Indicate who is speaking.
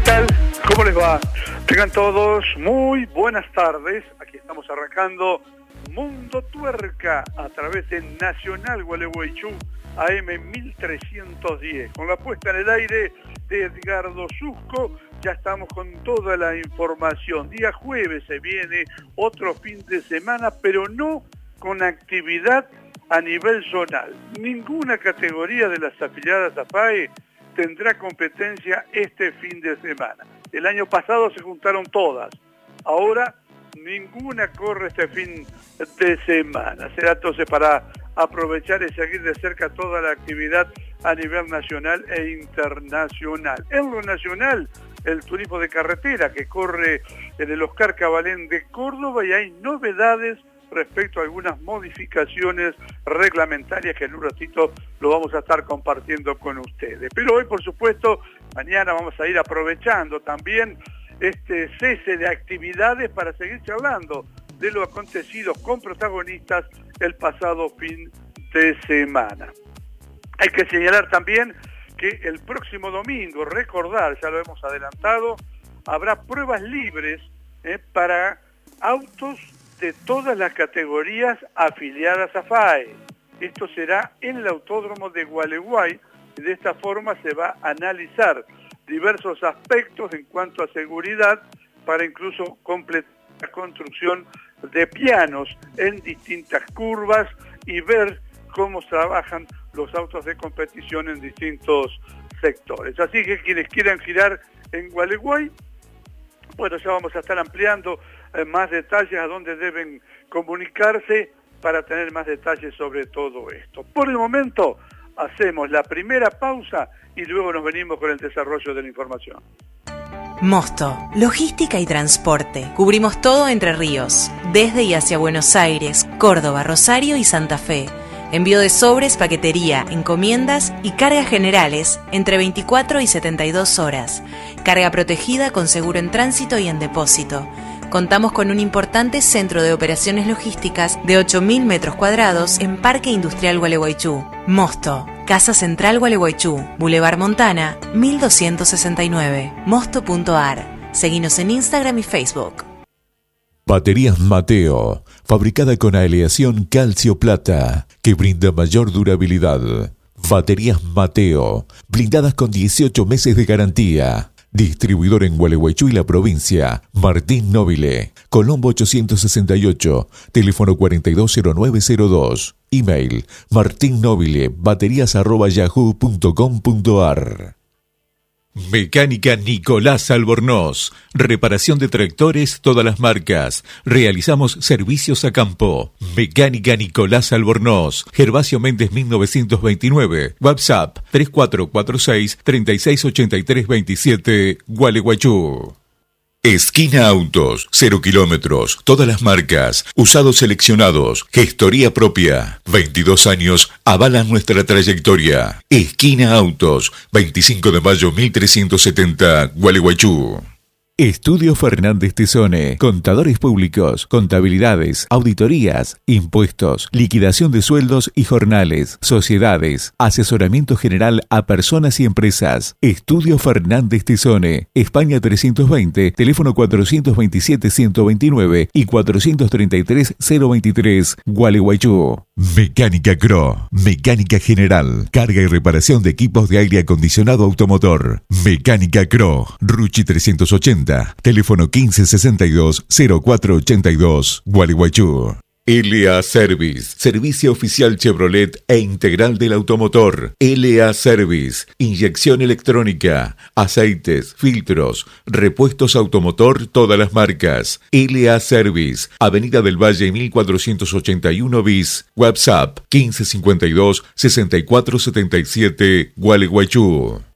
Speaker 1: tal? ¿Cómo les va? Tengan todos muy buenas tardes. Aquí estamos arrancando Mundo Tuerca a través de Nacional Gualeguaychú AM 1310. Con la puesta en el aire de Edgardo Susco, ya estamos con toda la información. Día jueves se viene otro fin de semana, pero no con actividad a nivel zonal. Ninguna categoría de las afiliadas a FAE tendrá competencia este fin de semana. El año pasado se juntaron todas, ahora ninguna corre este fin de semana. Será entonces para aprovechar y seguir de cerca toda la actividad a nivel nacional e internacional. En lo nacional, el turismo de carretera que corre en el Oscar Cabalén de Córdoba, y hay novedades respecto a algunas modificaciones reglamentarias que en un ratito lo vamos a estar compartiendo con ustedes. Pero hoy, por supuesto, mañana vamos a ir aprovechando también este cese de actividades para seguir charlando de lo acontecido con protagonistas el pasado fin de semana. Hay que señalar también que el próximo domingo, recordar, ya lo hemos adelantado, habrá pruebas libres para autos de todas las categorías afiliadas a FAE. Esto será en el Autódromo de Gualeguay, y de esta forma se va a analizar diversos aspectos en cuanto a seguridad para incluso completar la construcción de pianos en distintas curvas y ver cómo trabajan los autos de competición en distintos sectores. Así que quienes quieran girar en Gualeguay, bueno, ya vamos a estar ampliando más detalles a dónde deben comunicarse para tener más detalles sobre todo esto. Por el momento hacemos la primera pausa y luego nos venimos con el desarrollo de la información.
Speaker 2: Mosto, logística y transporte. Cubrimos todo Entre Ríos, desde y hacia Buenos Aires, Córdoba, Rosario y Santa Fe. Envío de sobres, paquetería, encomiendas y cargas generales entre 24 y 72 horas. Carga protegida con seguro en tránsito y en depósito. Contamos con un importante centro de operaciones logísticas de 8.000 metros cuadrados en Parque Industrial Gualeguaychú. Mosto, Casa Central Gualeguaychú, Boulevard Montana, 1269, mosto.ar. Seguinos en Instagram y Facebook.
Speaker 3: Baterías Mateo, fabricada con aleación calcio-plata, que brinda mayor durabilidad. Baterías Mateo, blindadas con 18 meses de garantía. Distribuidor en Gualeguaychú y la provincia, Martín Nobile, Colombo 868, teléfono 420902, email martinnobile@yahoo.com.ar. Mecánica Nicolás Albornoz, reparación de tractores, todas las marcas. Realizamos servicios a campo. Mecánica Nicolás Albornoz, Gervasio Méndez 1929, WhatsApp 3446-368327, Gualeguaychú. Esquina Autos, 0 kilómetros, todas las marcas, usados seleccionados, gestoría propia. 22 años avalan nuestra trayectoria. Esquina Autos, 25 de mayo 1370, Gualeguaychú. Estudio Fernández Tesone, contadores públicos, contabilidades, auditorías, impuestos, liquidación de sueldos y jornales, sociedades, asesoramiento general a personas y empresas. Estudio Fernández Tesone, España 320, teléfono 427-129 y 433-023, Gualeguaychú. Mecánica Cro, mecánica general, carga y reparación de equipos de aire acondicionado automotor. Mecánica Cro, Ruchi 380, teléfono 1562-0482, Gualeguaychú. LA Service, servicio oficial Chevrolet e integral del automotor. LA Service, inyección electrónica, aceites, filtros, repuestos automotor, todas las marcas. LA Service, Avenida del Valle 1481 bis, WhatsApp 1552-6477, Gualeguaychú.